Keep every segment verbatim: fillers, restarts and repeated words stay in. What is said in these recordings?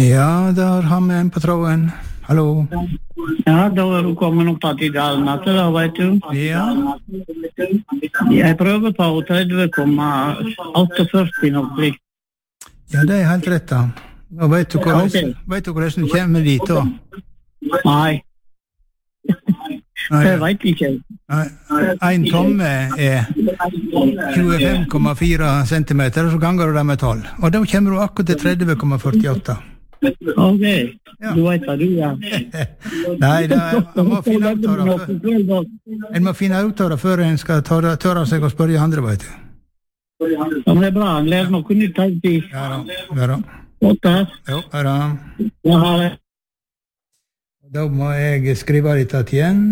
Ja, der har vi en på tråden. Hallo. Ja, da er du kommet opp til Dalmater, da, vet du. Ja. Jeg prøver på tretti komma førtiåtte nok slik. Ja, det er helt rett da. Og vet du hvordan, Ok. vet du hvordan du kommer dit da? Nei, Nei, jeg vet ikke. nei. En tomme er tjuefem komma fire centimeter, og så ganger du det med tolv. Og da kommer du akkurat til tretti komma førtiåtte. Ok, Ja. du vet hva du gjør. Nei, det er, man må finne ut av det før, en må finne ut av det før en skal tørre, tørre seg å spørre andre, vet du. Ja, men det er bra, han lærer noe nytt alltid. Ja da, ja da. Godt her. Jo, ja da. Ja, ha det. Da må jeg skrive litt igjen.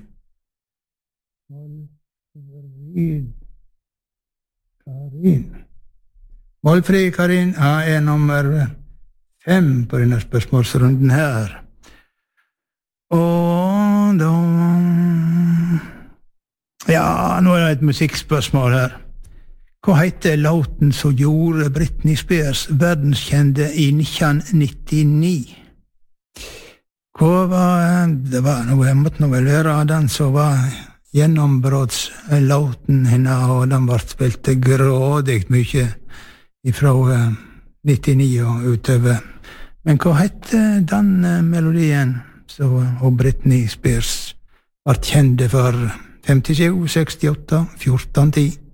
Karin. Målfri Karin ja, er nummer fem på denne spørsmålsrunden her. Og da... Ja, nå er det et musikkspørsmål her. Hva heter låten som gjorde Britney Spears verdenskjente i nitten nittini? Hva var... Det var noe, jeg måtte nå vel være den som var gjennombrottslåten henne, og den ble spilt grådig mye ifra nittini og utover. Men hva heter den melodien som Britney Spears ble kjent for femtisju, sekstiåtte, fjorten, ti?